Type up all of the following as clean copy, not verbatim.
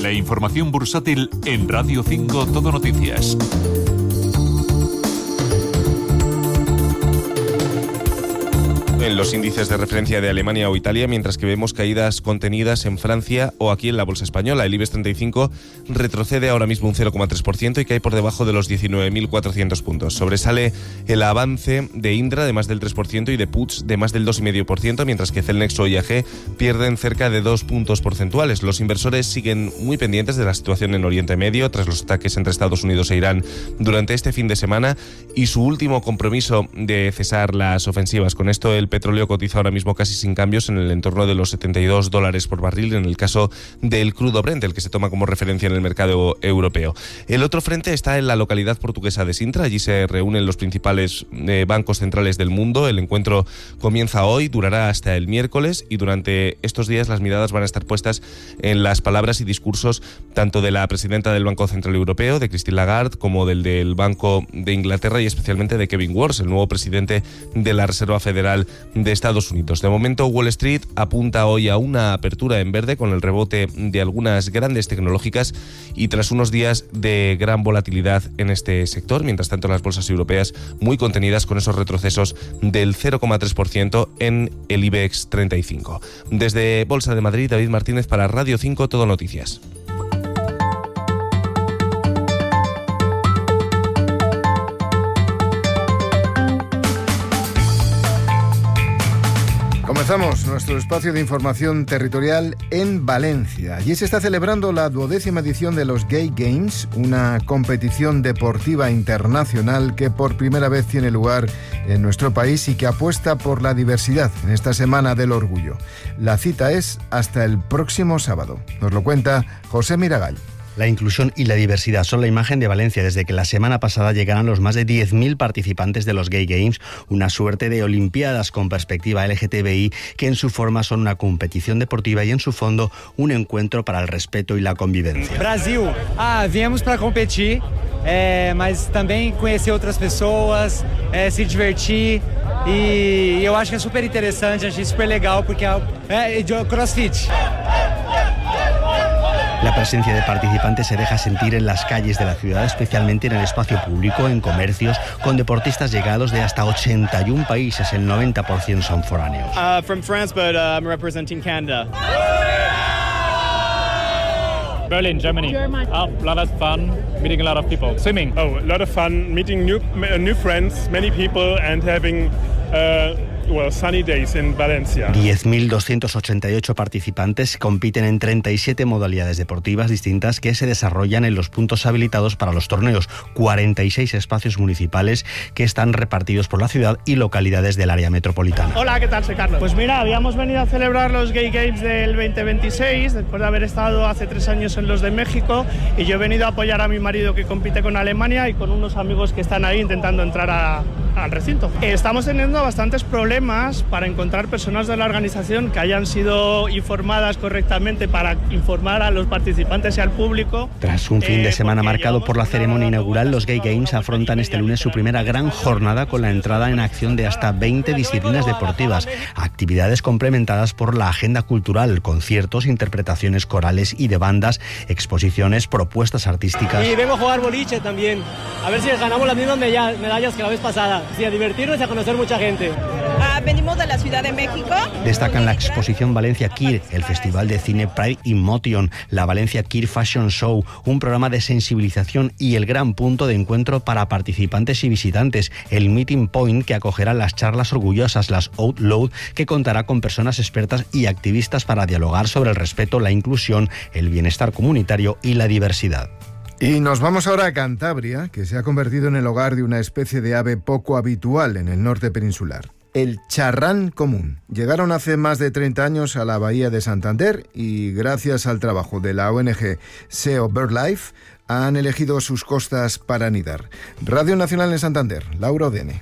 La información bursátil en Radio 5 Todo Noticias. En los índices de referencia de Alemania o Italia, mientras que vemos caídas contenidas en Francia o aquí en la bolsa española. El IBEX 35 retrocede ahora mismo un 0,3% y cae por debajo de los 19.400 puntos. Sobresale el avance de Indra de más del 3% y de Puig de más del 2,5%, mientras que Celnex o IAG pierden cerca de 2 puntos porcentuales. Los inversores siguen muy pendientes de la situación en Oriente Medio tras los ataques entre Estados Unidos e Irán durante este fin de semana y su último compromiso de cesar las ofensivas. Con esto, el petróleo cotiza ahora mismo casi sin cambios en el entorno de los $72 por barril en el caso del crudo Brent, el que se toma como referencia en el mercado europeo. El otro frente está en la localidad portuguesa de Sintra. Allí se reúnen los principales bancos centrales del mundo. El encuentro comienza hoy, durará hasta el miércoles y durante estos días las miradas van a estar puestas en las palabras y discursos tanto de la presidenta del Banco Central Europeo, de Christine Lagarde, como del Banco de Inglaterra y especialmente de Kevin Warsh, el nuevo presidente de la Reserva Federal de Estados Unidos. De momento, Wall Street apunta hoy a una apertura en verde con el rebote de algunas grandes tecnológicas y tras unos días de gran volatilidad en este sector. Mientras tanto, las bolsas europeas muy contenidas con esos retrocesos del 0,3% en el IBEX 35. Desde Bolsa de Madrid, David Martínez para Radio 5 Todo Noticias. Comenzamos nuestro espacio de información territorial en Valencia. Allí se está celebrando la 12ª edición de los Gay Games, una competición deportiva internacional que por primera vez tiene lugar en nuestro país y que apuesta por la diversidad en esta Semana del Orgullo. La cita es hasta el próximo sábado. Nos lo cuenta José Miragall. La inclusión y la diversidad son la imagen de Valencia desde que la semana pasada llegaran los más de 10.000 participantes de los Gay Games, una suerte de olimpiadas con perspectiva LGTBI que en su forma son una competición deportiva y en su fondo un encuentro para el respeto y la convivencia. Brasil, viemos para competir, mas também conhecer outras pessoas, se divertir e eu acho que é super interessante, achei super legal porque é CrossFit. La presencia de participantes se deja sentir en las calles de la ciudad, especialmente en el espacio público, en comercios, con deportistas llegados de hasta 81 países, el 90% son foráneos. From France, but I'm representing Canada. Berlin, Germany. A lot of fun, meeting a lot of people. Swimming. A lot of fun, meeting new friends, many people and having sunny days in Valencia. 10.288 participantes compiten en 37 modalidades deportivas distintas que se desarrollan en los puntos habilitados para los torneos, 46 espacios municipales que están repartidos por la ciudad y localidades del área metropolitana. Hola, ¿qué tal? Soy Carlos. Pues mira, habíamos venido a celebrar los Gay Games del 2026, después de haber estado hace 3 años en los de México, y yo he venido a apoyar a mi marido que compite con Alemania y con unos amigos que están ahí intentando entrar al recinto. Estamos teniendo bastantes problemas para encontrar personas de la organización que hayan sido informadas correctamente para informar a los participantes y al público. Tras un fin de semana marcado por la ceremonia inaugural, los Gay Games afrontan este lunes su primera gran jornada con la entrada en acción de hasta 20 disciplinas deportivas, actividades complementadas por la agenda cultural, conciertos, interpretaciones corales y de bandas, exposiciones, propuestas artísticas. Y vengo a jugar boliche también, a ver si ganamos las mismas medallas que la vez pasada, sí, a divertirnos y a conocer mucha gente. Venimos de la Ciudad de México. Destacan la exposición Valencia Queer, el Festival de Cine Pride in Motion, la Valencia Queer Fashion Show, un programa de sensibilización y el gran punto de encuentro para participantes y visitantes, el Meeting Point que acogerá las charlas orgullosas, las Out Loud, que contará con personas expertas y activistas para dialogar sobre el respeto, la inclusión, el bienestar comunitario y la diversidad. Y nos vamos ahora a Cantabria, que se ha convertido en el hogar de una especie de ave poco habitual en el norte peninsular. El charrán común. Llegaron hace más de 30 años a la bahía de Santander y gracias al trabajo de la ONG SEO BirdLife han elegido sus costas para anidar. Radio Nacional en Santander, Laura Odene.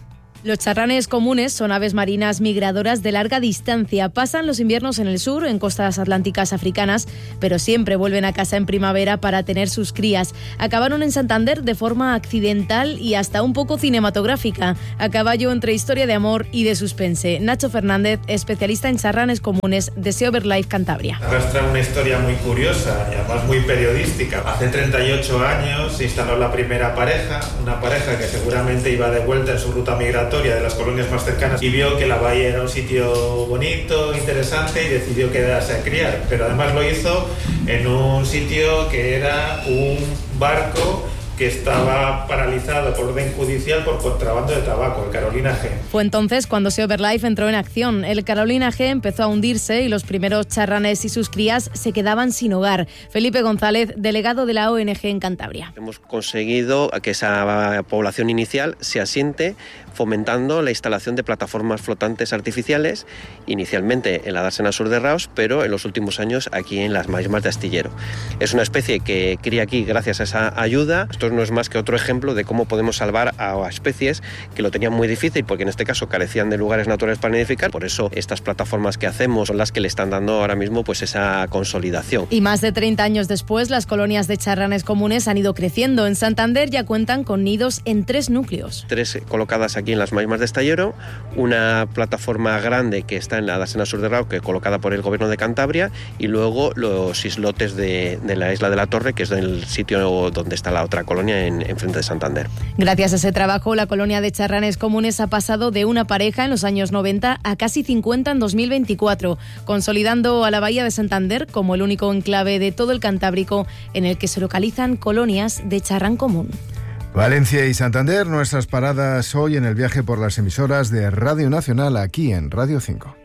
Los charranes comunes son aves marinas migradoras de larga distancia. Pasan los inviernos en el sur, en costas atlánticas africanas, pero siempre vuelven a casa en primavera para tener sus crías. Acabaron en Santander de forma accidental y hasta un poco cinematográfica, a caballo entre historia de amor y de suspense. Nacho Fernández, especialista en charranes comunes de Sea BirdLife Cantabria. Arrastra una historia muy curiosa y además muy periodística. Hace 38 años se instaló la primera pareja, una pareja que seguramente iba de vuelta en su ruta migratoria de las colonias más cercanas y vio que la bahía era un sitio bonito, interesante y decidió quedarse a criar, pero además lo hizo en un sitio que era un barco que estaba paralizado por orden judicial por contrabando de tabaco, el Carolina G. Fue entonces cuando Sea BirdLife entró en acción. El Carolina G empezó a hundirse y los primeros charranes y sus crías se quedaban sin hogar. Felipe González, delegado de la ONG en Cantabria. Hemos conseguido que esa población inicial se asiente fomentando la instalación de plataformas flotantes artificiales, inicialmente en la dársena sur de Raos, pero en los últimos años aquí en las marismas de Astillero. Es una especie que cría aquí gracias a esa ayuda. Esto no es más que otro ejemplo de cómo podemos salvar a especies que lo tenían muy difícil, porque en este caso carecían de lugares naturales para nidificar. Por eso estas plataformas que hacemos son las que le están dando ahora mismo pues esa consolidación. Y más de 30 años después, las colonias de charranes comunes han ido creciendo. En Santander ya cuentan con nidos en 3 núcleos. 3 colocadas aquí en las marismas de Astillero, una plataforma grande que está en la dársena sur de Rao, que colocada por el gobierno de Cantabria, y luego los islotes de la isla de la Torre, que es el sitio donde está la otra colonia en frente de Santander. Gracias a ese trabajo, la colonia de charranes comunes ha pasado de una pareja en los años 90 a casi 50 en 2024, consolidando a la bahía de Santander como el único enclave de todo el Cantábrico en el que se localizan colonias de charrán común. Valencia y Santander, nuestras paradas hoy en el viaje por las emisoras de Radio Nacional aquí en Radio 5.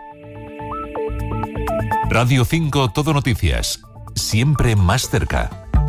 Radio 5 Todo Noticias, siempre más cerca.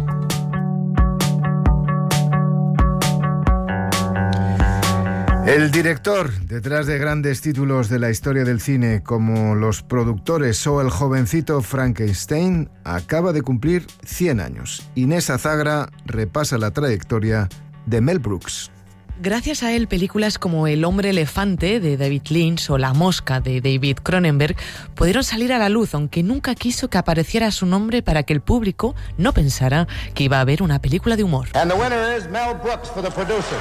El director, detrás de grandes títulos de la historia del cine como Los productores o El jovencito Frankenstein, acaba de cumplir 100 años. Inés Azagra repasa la trayectoria de Mel Brooks. Gracias a él, películas como El hombre elefante de David Lynch o La mosca de David Cronenberg pudieron salir a la luz, aunque nunca quiso que apareciera su nombre para que el público no pensara que iba a ver una película de humor. And the winner is Mel Brooks for the producer.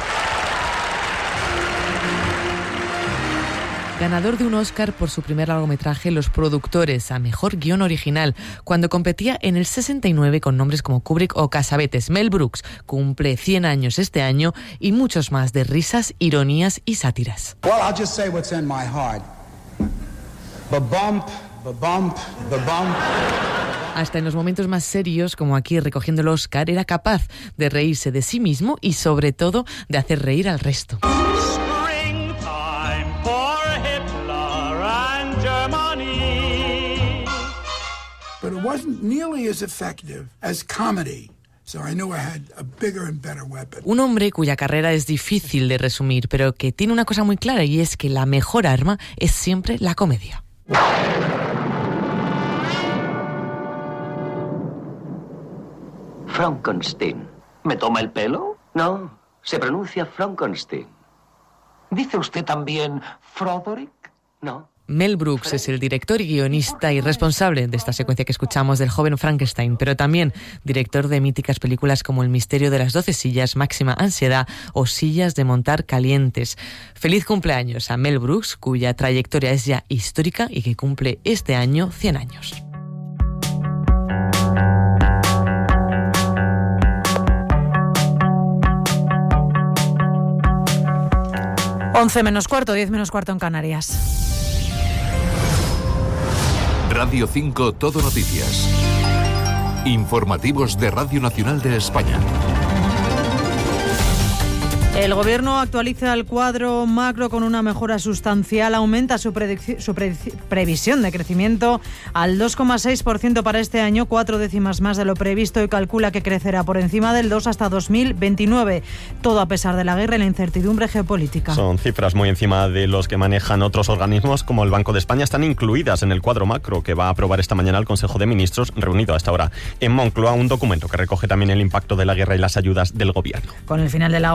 Ganador de un Oscar por su primer largometraje Los productores, a mejor guión original, cuando competía en el 69 con nombres como Kubrick o Cassavetes. Mel Brooks cumple 100 años este año y muchos más de risas, ironías y sátiras. Well, I'll just say what's in my heart. Ba-bump, ba-bump, ba-bump. Hasta en los momentos más serios, como aquí recogiendo el Oscar, era capaz de reírse de sí mismo y sobre todo de hacer reír al resto. But it wasn't nearly as effective as comedy. So I knew I had a bigger and better weapon. Un hombre cuya carrera es difícil de resumir, pero que tiene una cosa muy clara, y es que la mejor arma es siempre la comedia. Frankenstein. ¿Me toma el pelo? No, se pronuncia Frankenstein. ¿Dice usted también Froderick? No. Mel Brooks es el director y guionista y responsable de esta secuencia que escuchamos del joven Frankenstein, pero también director de míticas películas como El misterio de las 12 sillas, Máxima ansiedad o Sillas de montar calientes. Feliz cumpleaños a Mel Brooks, cuya trayectoria es ya histórica y que cumple este año 100 años. Once menos cuarto, 10 menos cuarto en Canarias. Radio 5 Todo Noticias. Informativos de Radio Nacional de España. El Gobierno actualiza el cuadro macro con una mejora sustancial, aumenta su previsión de crecimiento al 2,6% para este año, 4 décimas más de lo previsto, y calcula que crecerá por encima del 2 hasta 2029, todo a pesar de la guerra y la incertidumbre geopolítica. Son cifras muy encima de los que manejan otros organismos como el Banco de España. Están incluidas en el cuadro macro que va a aprobar esta mañana el Consejo de Ministros, reunido a esta hora en Moncloa, un documento que recoge también el impacto de la guerra y las ayudas del Gobierno. Con el final de la ola de calor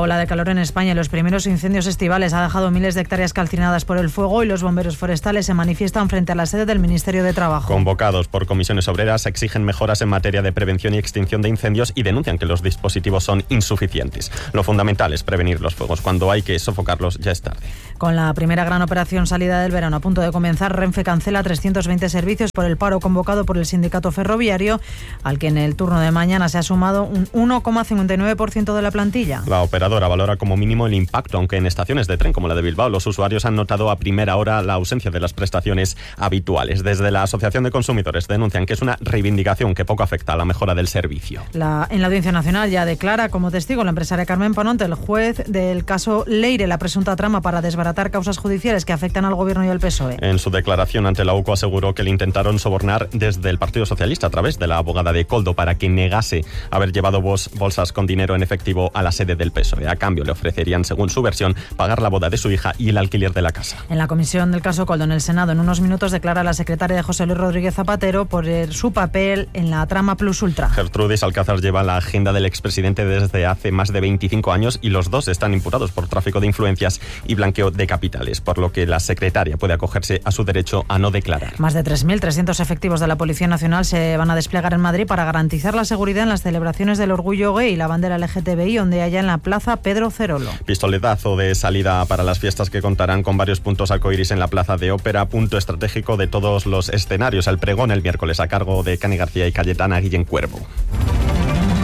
calor en España. Los primeros incendios estivales ha dejado miles de hectáreas calcinadas por el fuego y los bomberos forestales se manifiestan frente a la sede del Ministerio de Trabajo. Convocados por comisiones obreras, exigen mejoras en materia de prevención y extinción de incendios y denuncian que los dispositivos son insuficientes. Lo fundamental es prevenir los fuegos. Cuando hay que sofocarlos, ya es tarde. Con la primera gran operación salida del verano a punto de comenzar, Renfe cancela 320 servicios por el paro convocado por el sindicato ferroviario, al que en el turno de mañana se ha sumado un 1,59% de la plantilla. La operadora valora como mínimo el impacto, aunque en estaciones de tren como la de Bilbao los usuarios han notado a primera hora la ausencia de las prestaciones habituales. Desde la Asociación de Consumidores denuncian que es una reivindicación que poco afecta a la mejora del servicio. En la Audiencia Nacional ya declara como testigo la empresaria Carmen Pononte, el juez del caso Leire, la presunta trama para desbaratar causas judiciales que afectan al Gobierno y al PSOE. En su declaración ante la UCO aseguró que le intentaron sobornar desde el Partido Socialista a través de la abogada de Koldo para que negase haber llevado bolsas con dinero en efectivo a la sede del PSOE. A cambio le ofrecerían, según su versión, pagar la boda de su hija y el alquiler de la casa. En la comisión del caso Koldo en el Senado, en unos minutos declara la secretaria de José Luis Rodríguez Zapatero por su papel en la trama Plus Ultra. Gertrudis Alcázar lleva la agenda del expresidente desde hace más de 25 años y los dos están imputados por tráfico de influencias y blanqueo de capitales, por lo que la secretaria puede acogerse a su derecho a no declarar. Más de 3.300 efectivos de la Policía Nacional se van a desplegar en Madrid para garantizar la seguridad en las celebraciones del orgullo gay y la bandera LGTBI ondean ya en la Plaza Pedro Cerolo. Pistoletazo de salida para las fiestas que contarán con varios puntos arcoiris en la Plaza de Ópera, punto estratégico de todos los escenarios. El pregón el miércoles a cargo de Cani García y Cayetana Guillén Cuervo.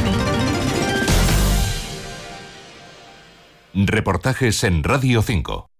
Reportajes en Radio 5.